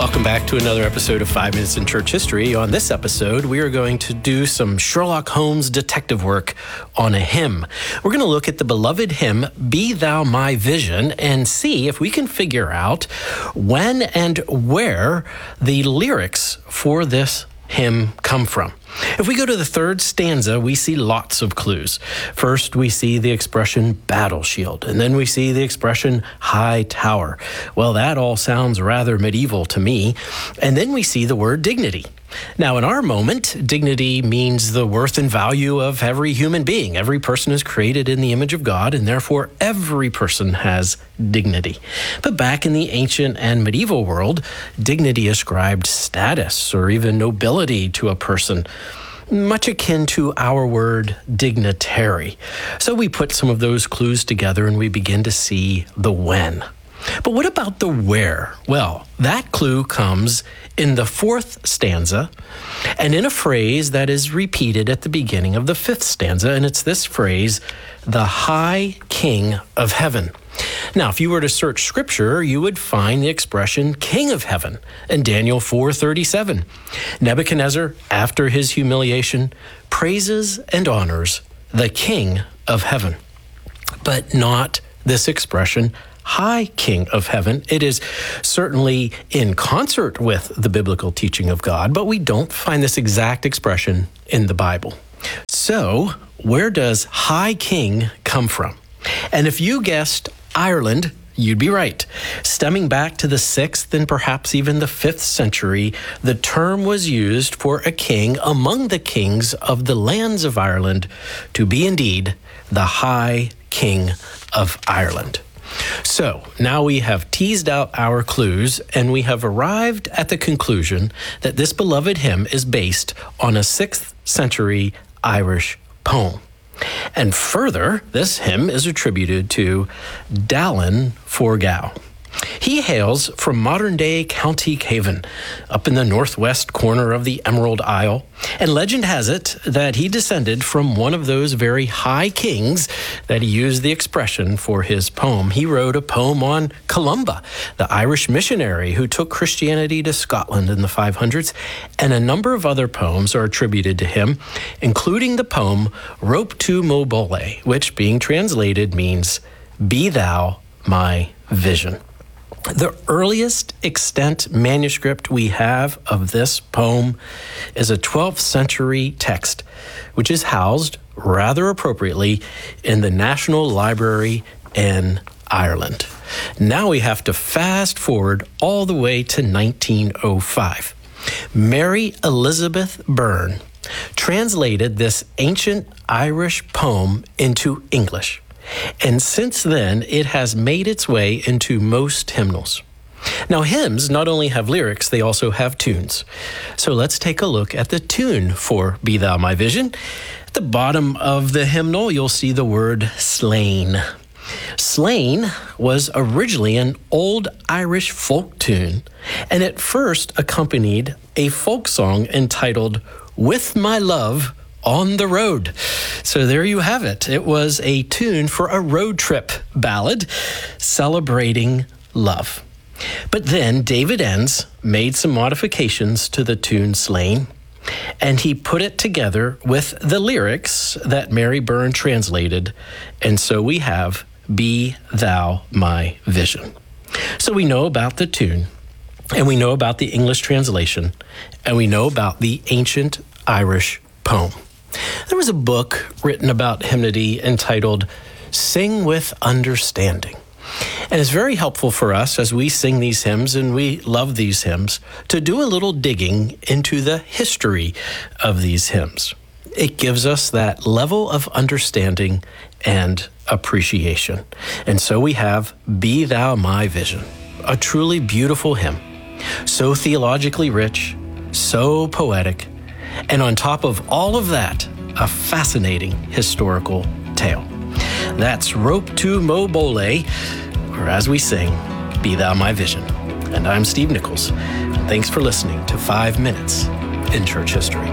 Welcome back to another episode of 5 Minutes in Church History. On this episode, we are going to do some Sherlock Holmes detective work on a hymn. We're going to look at the beloved hymn, Be Thou My Vision, and see if we can figure out when and where the lyrics for this hymn come from. If we go to the third stanza, we see lots of clues. First, we see the expression battle shield, and then we see the expression high tower. Well, that all sounds rather medieval to me. And then we see the word dignity. Now, in our moment, dignity means the worth and value of every human being. Every person is created in the image of God, and therefore every person has dignity. But back in the ancient and medieval world, dignity ascribed status or even nobility to a person, much akin to our word dignitary. So we put some of those clues together and we begin to see the when. But what about the where? Well, that clue comes in the fourth stanza and in a phrase that is repeated at the beginning of the fifth stanza, and it's this phrase, the High King of Heaven. Now, if you were to search Scripture, you would find the expression King of Heaven in Daniel 4:37. Nebuchadnezzar, after his humiliation, praises and honors the King of Heaven, but not this expression, High King of Heaven. It is certainly in concert with the biblical teaching of God, but we don't find this exact expression in the Bible. So, where does High King come from? And if you guessed Ireland, you'd be right. Stemming back to the 6th and perhaps even the 5th century, the term was used for a king among the kings of the lands of Ireland to be indeed the High King of Ireland. So now we have teased out our clues and we have arrived at the conclusion that this beloved hymn is based on a 6th century Irish poem. And further, this hymn is attributed to Dallan Forgow. He hails from modern-day County Cavan, up in the northwest corner of the Emerald Isle, and legend has it that he descended from one of those very high kings that he used the expression for his poem. He wrote a poem on Columba, the Irish missionary who took Christianity to Scotland in the 500s, and a number of other poems are attributed to him, including the poem Rope to Mobole, which being translated means, Be Thou My Vision. The earliest extant manuscript we have of this poem is a 12th century text, which is housed, rather appropriately, in the National Library in Ireland. Now we have to fast forward all the way to 1905. Mary Elizabeth Byrne translated this ancient Irish poem into English. And since then, it has made its way into most hymnals. Now, hymns not only have lyrics, they also have tunes. So let's take a look at the tune for Be Thou My Vision. At the bottom of the hymnal, you'll see the word slain. Slain was originally an old Irish folk tune, and it first accompanied a folk song entitled With My Love on the Road. So there you have it. It was a tune for a road trip ballad celebrating love. But then David Enns made some modifications to the tune Slain, and he put it together with the lyrics that Mary Byrne translated, and so we have Be Thou My Vision. So we know about the tune, and we know about the English translation, and we know about the ancient Irish poem. There was a book written about hymnody entitled Sing with Understanding. And it's very helpful for us as we sing these hymns and we love these hymns to do a little digging into the history of these hymns. It gives us that level of understanding and appreciation. And so we have Be Thou My Vision, a truly beautiful hymn, so theologically rich, so poetic, and on top of all of that, a fascinating historical tale. That's Rope to Mobole, or as we sing, Be Thou My Vision. And I'm Steve Nichols. Thanks for listening to 5 Minutes in Church History.